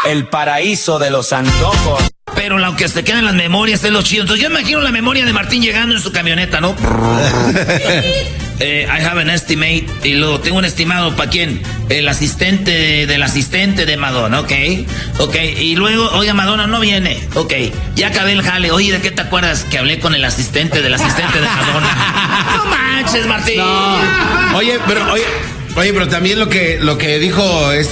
El paraíso de los antojos. Pero lo que se queda en las memorias es lo chido. Entonces yo imagino la memoria de Martín llegando en su camioneta, ¿no? I have an estimate. Y luego tengo un estimado, ¿para quién? El asistente del asistente de Madonna, ok. Y luego, oiga, Madonna no viene. Ok, ya acabé el jale. Oye, ¿de qué te acuerdas? Que hablé con el asistente del asistente de Madonna. No manches, Martín. No. Oye, pero también lo que dijo